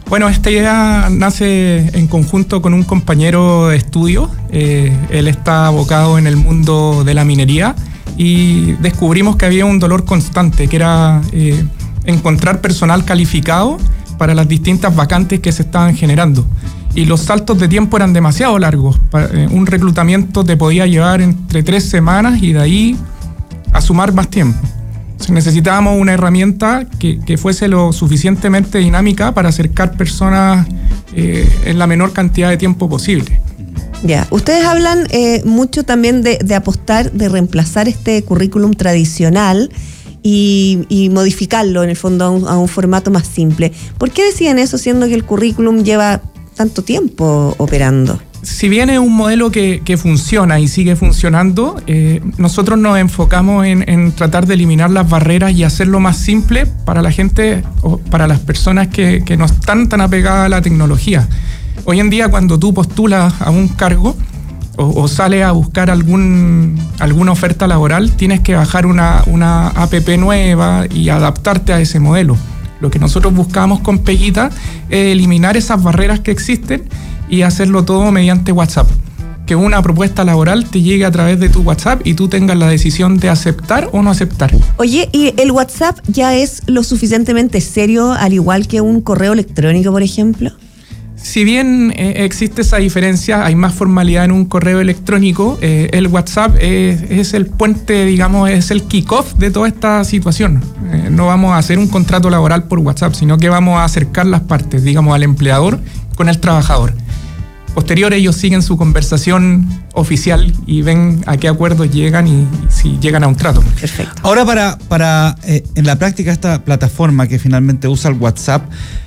Bueno, esta idea nace en conjunto con un compañero de estudio. Él está abocado en el mundo de la minería y descubrimos que había un dolor constante, que era encontrar personal calificado para las distintas vacantes que se estaban generando. Y los saltos de tiempo eran demasiado largos. Un reclutamiento te podía llevar entre 3 semanas y de ahí a sumar más tiempo. Necesitábamos una herramienta que fuese lo suficientemente dinámica para acercar personas en la menor cantidad de tiempo posible. Ya, ustedes hablan mucho también de apostar, de reemplazar este currículum tradicional y modificarlo en el fondo a un formato más simple. ¿Por qué decían eso siendo que el currículum lleva tanto tiempo operando? Si bien es un modelo que funciona y sigue funcionando, nosotros nos enfocamos en tratar de eliminar las barreras y hacerlo más simple para la gente o para las personas que no están tan apegadas a la tecnología. Hoy en día, cuando tú postulas a un cargo o sales a buscar alguna oferta laboral, tienes que bajar una app nueva y adaptarte a ese modelo. Lo que nosotros buscamos con Peguita es eliminar esas barreras que existen y hacerlo todo mediante WhatsApp. Que una propuesta laboral te llegue a través de tu WhatsApp y tú tengas la decisión de aceptar o no aceptar. Oye, ¿y el WhatsApp ya es lo suficientemente serio al igual que un correo electrónico, por ejemplo? Si bien existe esa diferencia, hay más formalidad en un correo electrónico, el WhatsApp es el puente, digamos, es el kick-off de toda esta situación. No vamos a hacer un contrato laboral por WhatsApp, sino que vamos a acercar las partes, digamos, al empleador con el trabajador. Posterior, ellos siguen su conversación oficial y ven a qué acuerdos llegan y si llegan a un trato. Perfecto. Ahora, para en la práctica, esta plataforma que finalmente usa el WhatsApp,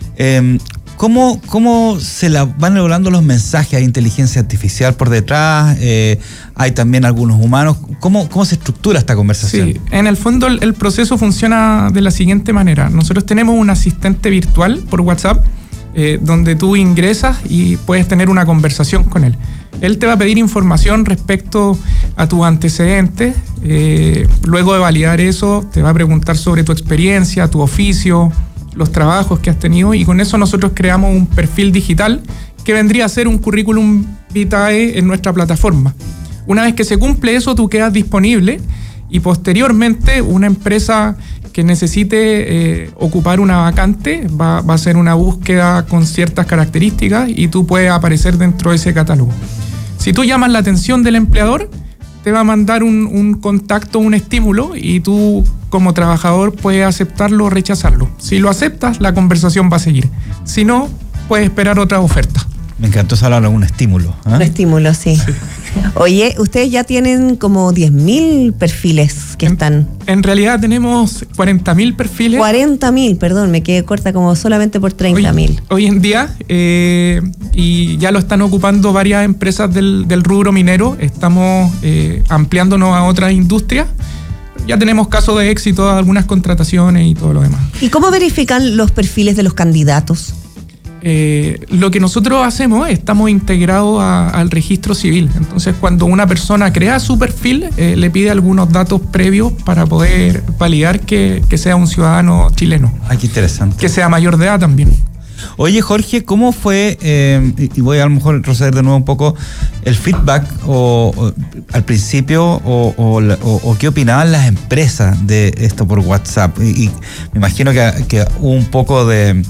¿Cómo se la van elaborando los mensajes? ¿Hay inteligencia artificial por detrás? ¿Hay también algunos humanos? ¿Cómo se estructura esta conversación? Sí, en el fondo el proceso funciona de la siguiente manera. Nosotros tenemos un asistente virtual por WhatsApp donde tú ingresas y puedes tener una conversación con él. Él te va a pedir información respecto a tus antecedentes. Luego de validar eso, te va a preguntar sobre tu experiencia, tu oficio, los trabajos que has tenido, y con eso nosotros creamos un perfil digital que vendría a ser un currículum vitae en nuestra plataforma. Una vez que se cumple eso, tú quedas disponible y posteriormente una empresa que necesite ocupar una vacante va a hacer una búsqueda con ciertas características y tú puedes aparecer dentro de ese catálogo. Si tú llamas la atención del empleador, te va a mandar un contacto, un estímulo, y tú como trabajador puedes aceptarlo o rechazarlo. Si lo aceptas, la conversación va a seguir. Si no, puedes esperar otra oferta. Me encantó hablar de un estímulo. Un estímulo, sí. Oye, ustedes ya tienen como 10.000 perfiles que están... En realidad tenemos 40.000 perfiles. 40.000, perdón, me quedé corta como solamente por 30.000. Hoy en día, y ya lo están ocupando varias empresas del rubro minero, estamos ampliándonos a otras industrias. Ya tenemos casos de éxito, algunas contrataciones y todo lo demás. ¿Y cómo verifican los perfiles de los candidatos? Lo que nosotros hacemos, estamos integrados al registro civil. Entonces, cuando una persona crea su perfil, le pide algunos datos previos para poder validar que sea un ciudadano chileno. Ay, qué interesante. Que sea mayor de edad también. Oye, Jorge, ¿cómo fue, y voy a lo mejor retroceder de nuevo un poco, el feedback al principio o qué opinaban las empresas de esto por WhatsApp? Y me imagino que hubo un poco de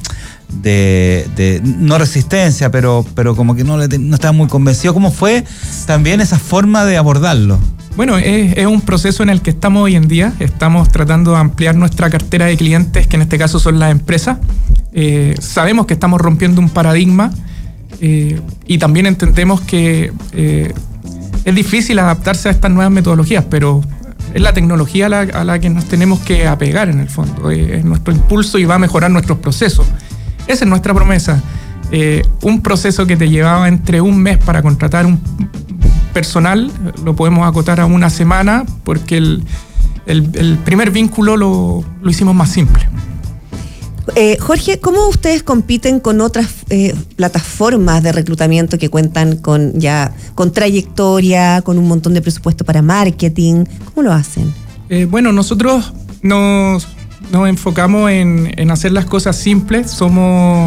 no resistencia, pero como que no estaba muy convencido. ¿Cómo fue también esa forma de abordarlo? Bueno, es un proceso en el que estamos hoy en día. Estamos tratando de ampliar nuestra cartera de clientes, que en este caso son las empresas. Sabemos que estamos rompiendo un paradigma y también entendemos que es difícil adaptarse a estas nuevas metodologías, pero es la tecnología a la que nos tenemos que apegar en el fondo. Es nuestro impulso y va a mejorar nuestros procesos. Esa es nuestra promesa. Un proceso que te llevaba entre un mes para contratar un personal, lo podemos acotar a una semana porque el primer vínculo lo hicimos más simple. Jorge, ¿cómo ustedes compiten con otras plataformas de reclutamiento que cuentan con trayectoria, con un montón de presupuesto para marketing? ¿Cómo lo hacen? Bueno, nosotros nos enfocamos en hacer las cosas simples. Somos